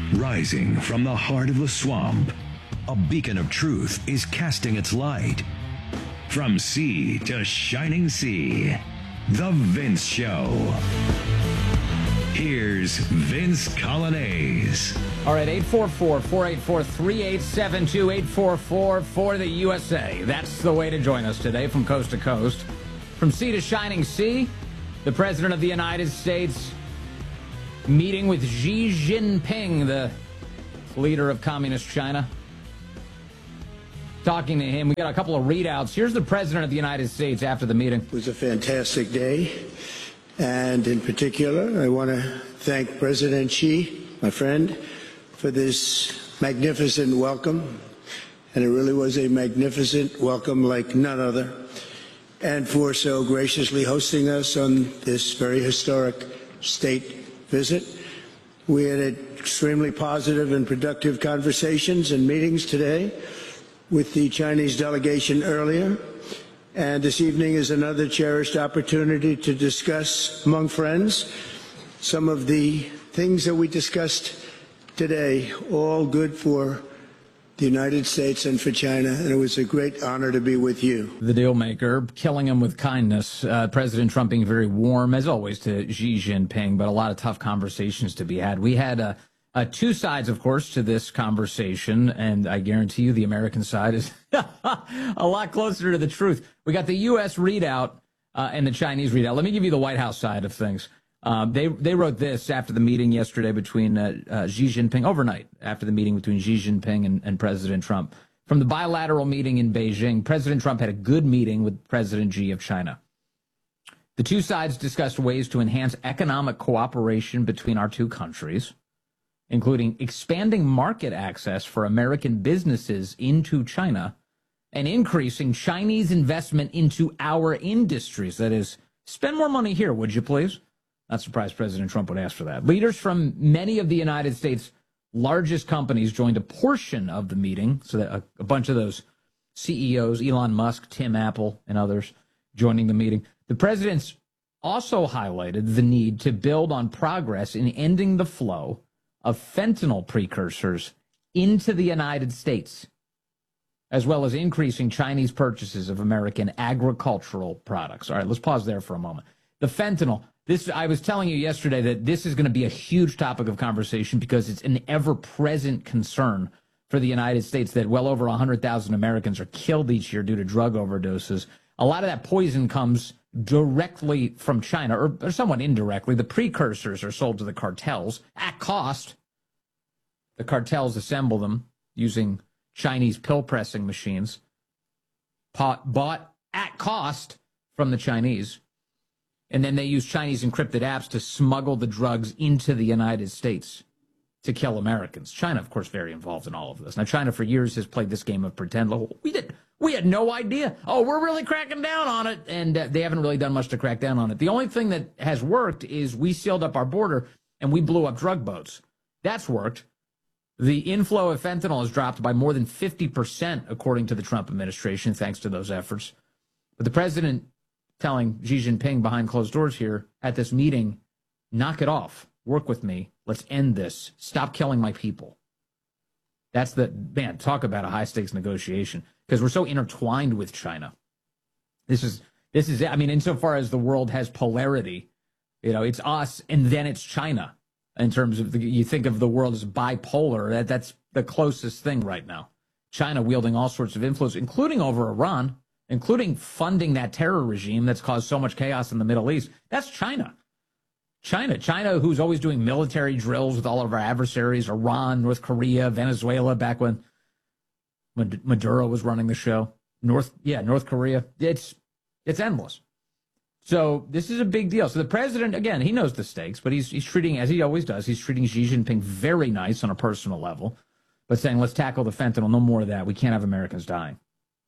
Rising from the heart of the swamp, a beacon of truth is casting its light. From sea to shining sea, The Vince Show. Here's Vince Coglianese. All right, 844-484-3872, 844 for the USA. That's the way to join us today from coast to coast. From sea to shining sea, the President of the United States meeting with Xi Jinping, the leader of Communist China. Talking to him, we got a couple of readouts. Here's the President of the United States after the meeting. It was a fantastic day, and in particular, I want to thank President Xi, my friend, for this magnificent welcome, and it really was a magnificent welcome like none other, and for so graciously hosting us on this very historic state visit. We had extremely positive and productive conversations and meetings today with the Chinese delegation earlier, and this evening is another cherished opportunity to discuss among friends some of the things that we discussed today, all good for the United States and for China, and it was a great honor to be with you. The deal maker, killing him with kindness. President Trump being very warm, as always, to Xi Jinping, but a lot of tough conversations to be had. We had two sides, of course, to this conversation, and I guarantee you the American side is a lot closer to the truth. We got the U.S. readout and the Chinese readout. Let me give you the White House side of things. They wrote this after the meeting yesterday between Xi Jinping, overnight, after the meeting between Xi Jinping and President Trump. From the bilateral meeting in Beijing, President Trump had a good meeting with President Xi of China. The two sides discussed ways to enhance economic cooperation between our two countries, including expanding market access for American businesses into China and increasing Chinese investment into our industries. That is, spend more money here, would you please? Not surprised President Trump would ask for that. Leaders from many of the United States' largest companies joined a portion of the meeting, so that a bunch of those CEOs, Elon Musk, Tim Apple, and others joining the meeting. The presidents also highlighted the need to build on progress in ending the flow of fentanyl precursors into the United States, as well as increasing Chinese purchases of American agricultural products. All right, let's pause there for a moment. The fentanyl. I was telling you yesterday that this is going to be a huge topic of conversation because it's an ever-present concern for the United States that well over 100,000 Americans are killed each year due to drug overdoses. A lot of that poison comes directly from China, or somewhat indirectly. The precursors are sold to the cartels at cost. The cartels assemble them using Chinese pill-pressing machines, bought at cost from the Chinese. And then they use Chinese encrypted apps to smuggle the drugs into the United States to kill Americans. China, of course, very involved in all of this. Now, China for years has played this game of pretend. We had no idea. Oh, we're really cracking down on it. And they haven't really done much to crack down on it. The only thing that has worked is we sealed up our border and we blew up drug boats. That's worked. The inflow of fentanyl has dropped by more than 50%, according to the Trump administration, thanks to those efforts. But the president telling Xi Jinping behind closed doors here at this meeting, knock it off, work with me, let's end this, stop killing my people. That's talk about a high-stakes negotiation, because we're so intertwined with China. This is I mean, insofar as the world has polarity, it's us and then it's China. In terms of, you think of the world as bipolar, that's the closest thing right now. China wielding all sorts of influence, including over Iran, including funding that terror regime that's caused so much chaos in the Middle East. That's China. China, who's always doing military drills with all of our adversaries, Iran, North Korea, Venezuela, back when Maduro was running the show. North Korea. It's endless. So this is a big deal. So the president, again, he knows the stakes, but he's treating, as he always does, he's treating Xi Jinping very nice on a personal level, but saying, let's tackle the fentanyl, no more of that. We can't have Americans dying.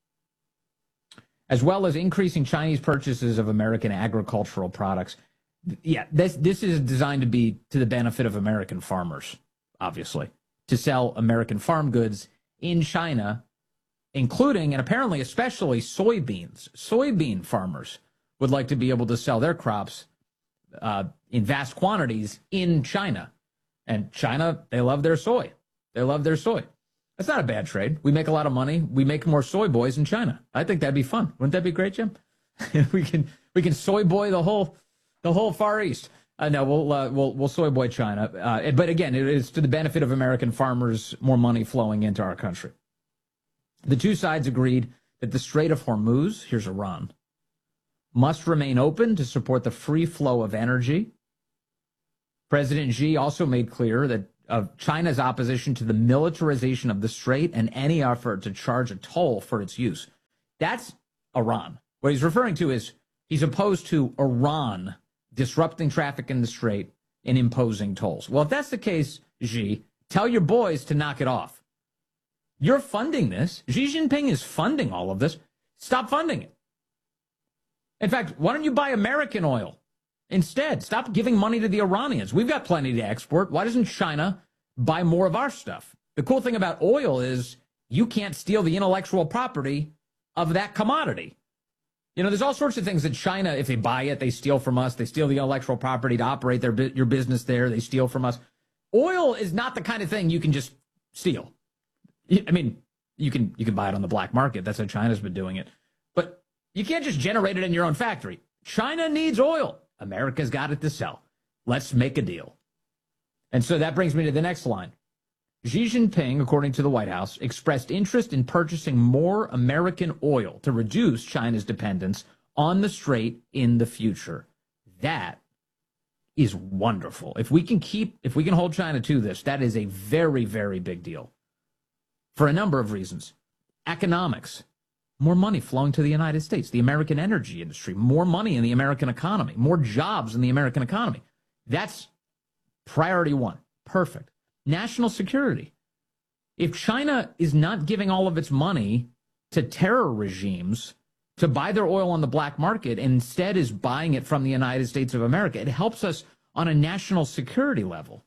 As well as increasing Chinese purchases of American agricultural products. Yeah, this is designed to be to the benefit of American farmers, obviously, to sell American farm goods in China, including, and apparently especially, soybeans. Soybean farmers would like to be able to sell their crops in vast quantities in China. And China, they love their soy. They love their soy. That's not a bad trade. We make a lot of money. We make more soy boys in China. I think that'd be fun. Wouldn't that be great, Jim? we can soy boy the whole Far East. No, we'll soy boy China. But again, it is to the benefit of American farmers, more money flowing into our country. The two sides agreed that the Strait of Hormuz, here's Iran, must remain open to support the free flow of energy. President Xi also made clear that of China's opposition to the militarization of the strait and any effort to charge a toll for its use. That's Iran. What he's referring to is he's opposed to Iran disrupting traffic in the strait and imposing tolls. Well, if that's the case, Xi, tell your boys to knock it off. You're funding this. Xi Jinping is funding all of this. Stop funding it. In fact, why don't you buy American oil instead? Stop giving money to the Iranians. We've got plenty to export. Why doesn't China buy more of our stuff? The cool thing about oil is you can't steal the intellectual property of that commodity. You know, there's all sorts of things that China, if they buy it, they steal from us. They steal the intellectual property to operate your business there. They steal from us. Oil is not the kind of thing you can just steal. I mean, you can buy it on the black market. That's how China's been doing it. But you can't just generate it in your own factory. China needs oil. America's got it to sell. Let's make a deal. And so that brings me to the next line. Xi Jinping, according to the White House, expressed interest in purchasing more American oil to reduce China's dependence on the strait in the future. That is wonderful. If we can hold China to this, that is a very, very big deal for a number of reasons. Economics, more money flowing to the United States, the American energy industry, more money in the American economy, more jobs in the American economy. That's priority one. Perfect. National security. If China is not giving all of its money to terror regimes to buy their oil on the black market and instead is buying it from the United States of America, it helps us on a national security level.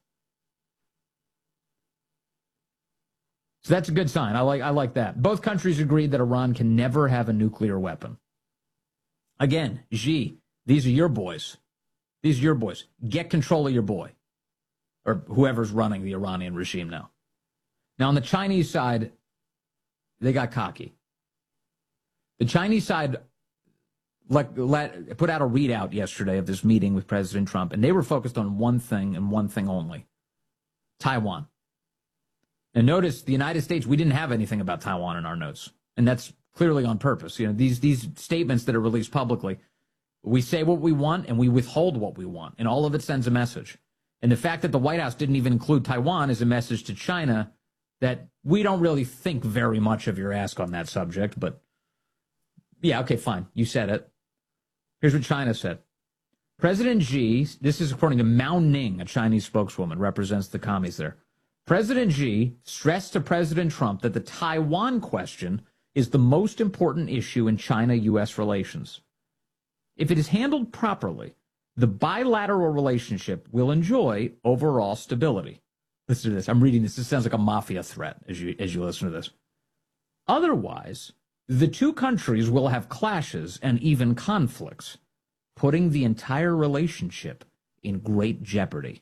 So that's a good sign. I like that. Both countries agreed that Iran can never have a nuclear weapon. Again, Xi, these are your boys. These are your boys. Get control of your boy, or whoever's running the Iranian regime now. Now, on the Chinese side, they got cocky. The Chinese side put out a readout yesterday of this meeting with President Trump, and they were focused on one thing and one thing only: Taiwan. And notice the United States, we didn't have anything about Taiwan in our notes, and that's clearly on purpose. You know, these statements that are released publicly, we say what we want and we withhold what we want, and all of it sends a message. And the fact that the White House didn't even include Taiwan is a message to China that we don't really think very much of your ask on that subject. But yeah, okay, fine. You said it. Here's what China said. President Xi, this is according to Mao Ning, a Chinese spokeswoman, represents the commies there. President Xi stressed to President Trump that the Taiwan question is the most important issue in China-U.S. relations. If it is handled properly, the bilateral relationship will enjoy overall stability. Listen to this. I'm reading this. This sounds like a mafia threat as you listen to this. Otherwise, the two countries will have clashes and even conflicts, putting the entire relationship in great jeopardy.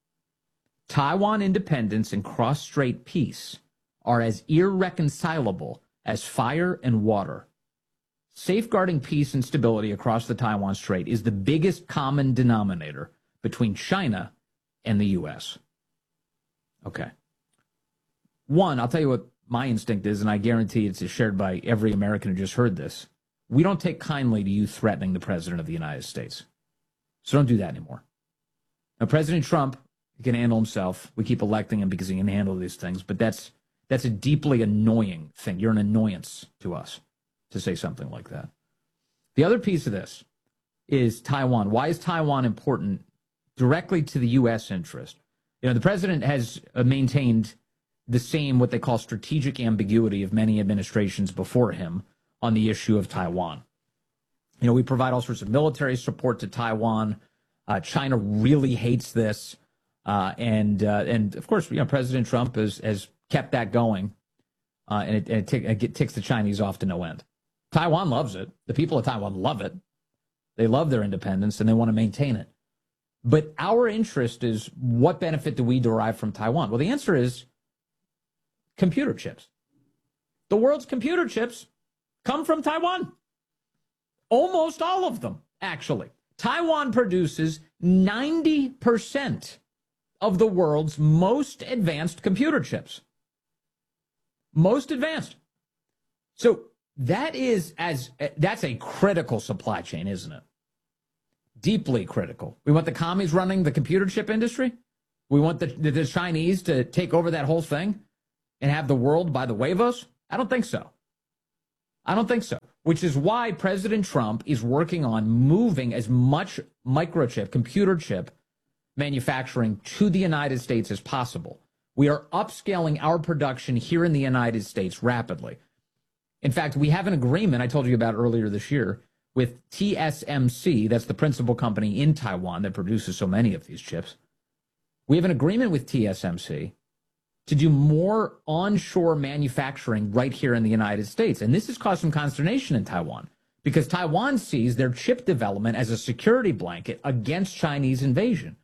Taiwan independence and cross-strait peace are as irreconcilable as fire and water. Safeguarding peace and stability across the Taiwan Strait is the biggest common denominator between China and the U.S. Okay. One, I'll tell you what my instinct is, and I guarantee it's shared by every American who just heard this. We don't take kindly to you threatening the President of the United States. So don't do that anymore. Now, President Trump, he can handle himself. We keep electing him because he can handle these things, but that's a deeply annoying thing. You're an annoyance to us to say something like that. The other piece of this is Taiwan. Why is Taiwan important directly to the U.S. interest? You know, the president has maintained the same, what they call strategic ambiguity of many administrations before him on the issue of Taiwan. You know, we provide all sorts of military support to Taiwan. China really hates this. And of course, you know, President Trump has kept that going, and it ticks the Chinese off to no end. Taiwan loves it. The people of Taiwan love it. They love their independence, and they want to maintain it. But our interest is, what benefit do we derive from Taiwan? Well, the answer is computer chips. The world's computer chips come from Taiwan. Almost all of them, actually. Taiwan produces 90% of the world's most advanced computer chips. Most advanced. So that's a critical supply chain, isn't it? Deeply critical. We want the commies running the computer chip industry. We want the Chinese to take over that whole thing and have the world by the huevos. I don't think so. I don't think so. Which is why President Trump is working on moving as much microchip, computer chip manufacturing to the United States as possible. We are upscaling our production here in the United States rapidly. In fact, we have an agreement I told you about earlier this year with TSMC. That's the principal company in Taiwan that produces so many of these chips. We have an agreement with TSMC to do more onshore manufacturing right here in the United States. And this has caused some consternation in Taiwan because Taiwan sees their chip development as a security blanket against Chinese invasion.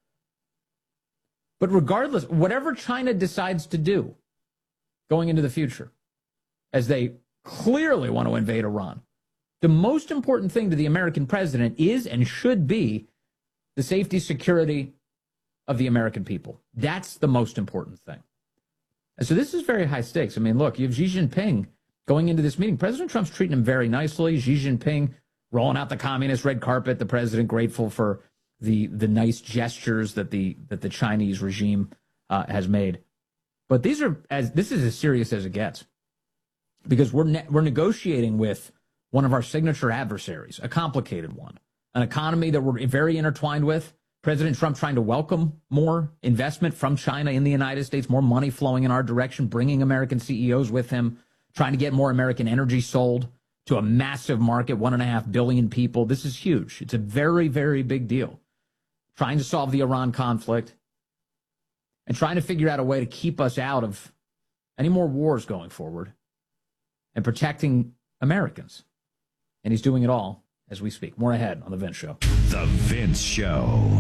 But regardless, whatever China decides to do going into the future, as they clearly want to invade Iran, the most important thing to the American president is and should be the safety, security of the American people. That's the most important thing. And so this is very high stakes. I mean, look, you have Xi Jinping going into this meeting. President Trump's treating him very nicely. Xi Jinping rolling out the communist red carpet. The president grateful for the nice gestures that the Chinese regime has made. But this is as serious as it gets, because we're negotiating with one of our signature adversaries, a complicated one, an economy that we're very intertwined with. President Trump trying to welcome more investment from China in the United States, more money flowing in our direction, bringing American CEOs with him, trying to get more American energy sold to a massive market, 1.5 billion people. This is huge. It's a very, very big deal. Trying to solve the Iran conflict and trying to figure out a way to keep us out of any more wars going forward and protecting Americans. And he's doing it all as we speak. More ahead on The Vince Show. The Vince Show.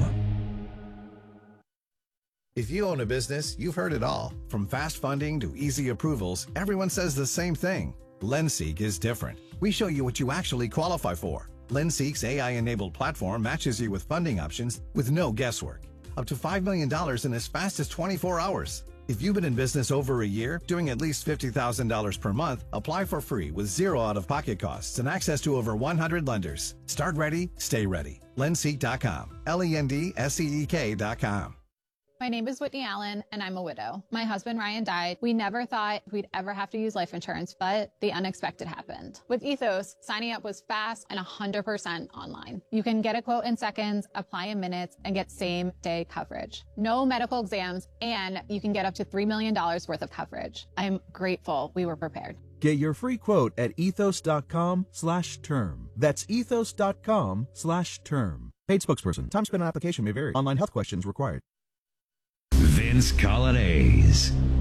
If you own a business, you've heard it all. From fast funding to easy approvals, everyone says the same thing. LendSeek is different. We show you what you actually qualify for. LendSeek's AI-enabled platform matches you with funding options with no guesswork. Up to $5 million in as fast as 24 hours. If you've been in business over a year, doing at least $50,000 per month, apply for free with zero out-of-pocket costs and access to over 100 lenders. Start ready, stay ready. Lendseek.com. LENDSEEK.com. My name is Whitney Allen, and I'm a widow. My husband, Ryan, died. We never thought we'd ever have to use life insurance, but the unexpected happened. With Ethos, signing up was fast and 100% online. You can get a quote in seconds, apply in minutes, and get same-day coverage. No medical exams, and you can get up to $3 million worth of coverage. I'm grateful we were prepared. Get your free quote at ethos.com/term. That's ethos.com/term. Paid spokesperson. Time spent on application may vary. Online health questions required. Vince Coglianese.